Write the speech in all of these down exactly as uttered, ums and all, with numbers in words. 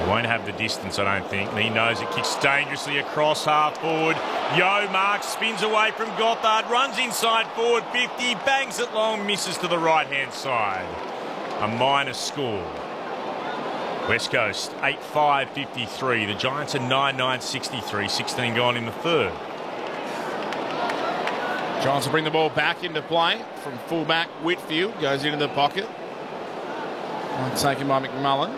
Won't have the distance, I don't think. And he knows it. Kicks dangerously across half forward. Yo marks, spins away from Gothard, runs inside forward fifty, bangs it long, misses to the right-hand side. A minor score. West Coast, eight five fifty-three. The Giants are nine nine sixty-three. sixteen gone in the third. Giants will bring the ball back into play from fullback. Whitfield goes into the pocket. Taken by McMullen.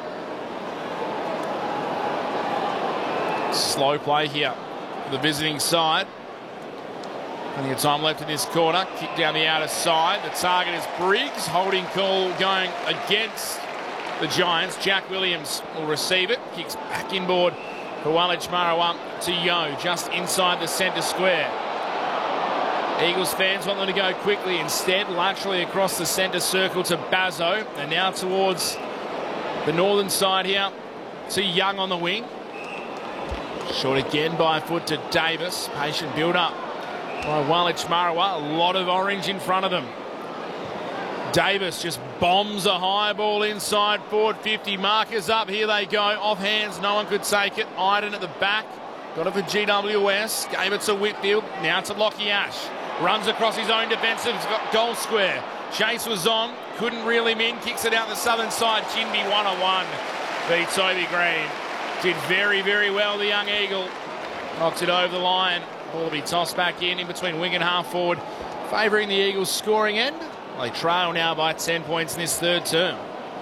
Slow play here for the visiting side. Plenty of time left in this quarter. Kick down the outer side. The target is Briggs. Holding call going against the Giants. Jack Williams will receive it. Kicks back inboard for Walid Marawa to Yo, just inside the centre square. Eagles fans want them to go quickly. Instead, laterally across the centre circle to Bazzo. And now towards the northern side here to Young on the wing. Short again by a foot to Davis. Patient build-up by Walid Marawa. A lot of orange in front of them. Davis just bombs a high ball inside forward fifty. Markers up. Here they go. Off hands. No one could take it. Iden at the back. Got it for G W S. Gave it to Whitfield. Now to Lockie Ash. Runs across his own defensive goal square. Chase was on. Couldn't reel him in. Kicks it out the southern side. Chinby one on one. Beat Toby Green. Did very, very well, the young Eagle. Knocks it over the line. Ball will be tossed back in, in between wing and half forward. Favouring the Eagles' scoring end. They trail now by ten points in this third term.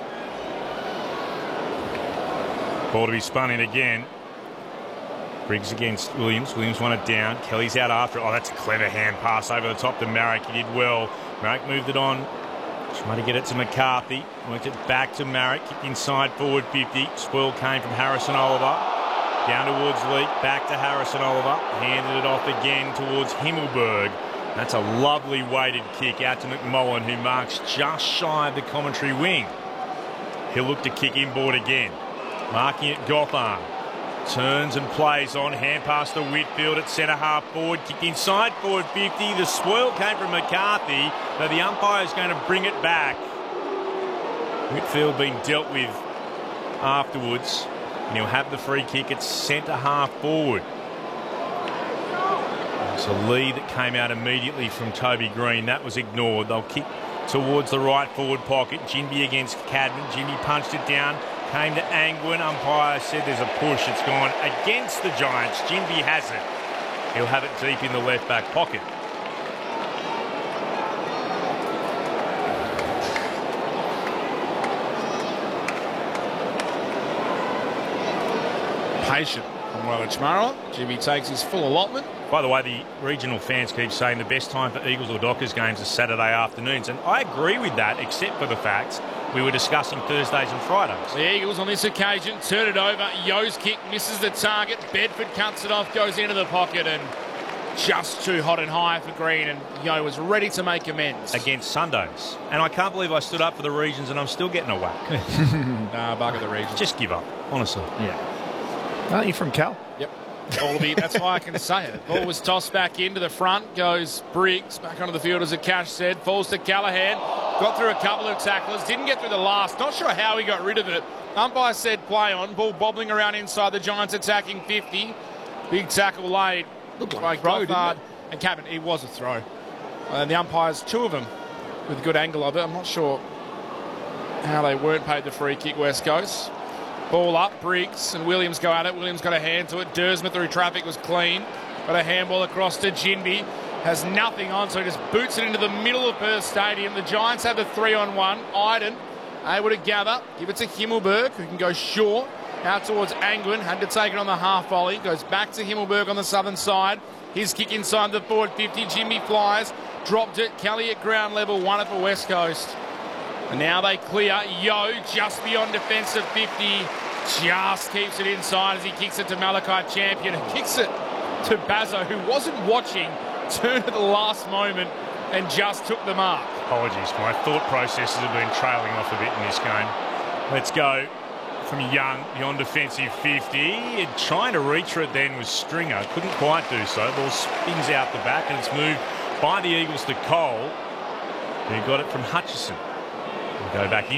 Ball to be spun in again. Briggs against Williams. Williams won it down. Kelly's out after it. Oh, that's a clever hand pass over the top to Marek. He did well. Marek moved it on. Trying to get it to McCarthy. Worked it back to Marek. Kicked inside forward fifty. Swirl came from Harrison Oliver. Down towards Leake. Back to Harrison Oliver. Handed it off again towards Himmelberg. That's a lovely weighted kick out to McMullen, who marks just shy of the commentary wing. He'll look to kick inboard again. Marking it Gothard. Turns and plays on. Hand pass to Whitfield at centre half forward. Kick inside forward fifty. The swirl came from McCarthy, but the umpire is going to bring it back. Whitfield being dealt with afterwards. And he'll have the free kick at centre half forward. It's a lead that came out immediately from Toby Green. That was ignored. They'll kick towards the right forward pocket. Ginby against Cadman. Ginby punched it down. Came to Angwin. Umpire said there's a push. It's gone against the Giants. Ginby has it. He'll have it deep in the left back pocket. Patient from Walid Marawa. Ginby takes his full allotment. By the way, the regional fans keep saying the best time for Eagles or Dockers games is Saturday afternoons, and I agree with that, except for the fact we were discussing Thursdays and Fridays. The Eagles on this occasion turn it over. Yo's kick misses the target. Bedford cuts it off, goes into the pocket, and just too hot and high for Green, and Yo was ready to make amends. Against Sundays. And I can't believe I stood up for the regions and I'm still getting a whack. Nah, bugger the regions. Just give up, honestly. Yeah. Aren't you from Cal? Yep. Be, that's why I can say it. Ball was tossed back into the front. Goes Briggs back onto the field, as Akash said. Falls to Callaghan. Got through a couple of tacklers. Didn't get through the last. Not sure how he got rid of it. Umpire said play on. Ball bobbling around inside the Giants, attacking fifty. Big tackle laid. Looked by like a throw, Gothard didn't it? and Cabin. It was a throw. And the umpires, two of them, with a good angle of it. I'm not sure how they weren't paid the free kick, West Coast. Ball up, Briggs and Williams go at it. Williams got a hand to it. Dersma through traffic was clean. Got a handball across to Ginby. Has nothing on, so he just boots it into the middle of Perth Stadium. The Giants have the three on one. Iden able to gather. Give it to Himmelberg, who can go short. Out towards Angwin. Had to take it on the half volley. Goes back to Himmelberg on the southern side. His kick inside the forward fifty. Ginby flies. Dropped it. Kelly at ground level. Won it for West Coast. And now they clear. Yo just beyond defensive fifty. Just keeps it inside as he kicks it to Malachi Champion. And kicks it to Bazzo, who wasn't watching. Turned at the last moment and just took the mark. Apologies. My thought processes have been trailing off a bit in this game. Let's go from Young beyond defensive fifty. And trying to reach for it then was Stringer. Couldn't quite do so. Ball spins out the back and it's moved by the Eagles to Cole, who got it from Hutchison. We'll go back in.